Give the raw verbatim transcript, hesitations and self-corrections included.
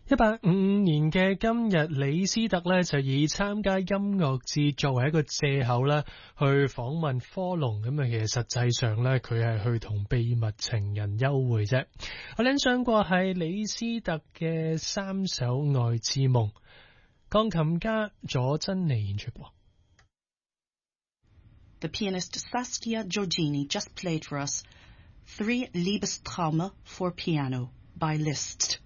一八五五年嘅今日，李斯特呢就以參加音樂節作為一個借口啦，去訪問科隆。咁啊，其實實際上呢，佢係去同秘密情人幽會啫。我欣賞過係李斯特嘅三首愛之夢，鋼琴家佐珍妮演出過。 The pianist Saskia Giorgini just played for us Three Liebestraume for Piano by Liszt.